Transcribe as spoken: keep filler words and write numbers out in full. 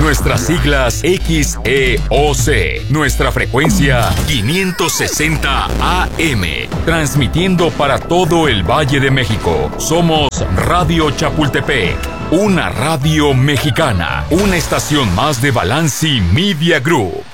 Nuestras siglas X E O C. Nuestra frecuencia quinientos sesenta A M. Transmitiendo para todo el Valle de México. Somos Radio Chapultepec, una radio mexicana. Una estación más de Balanci Media Group.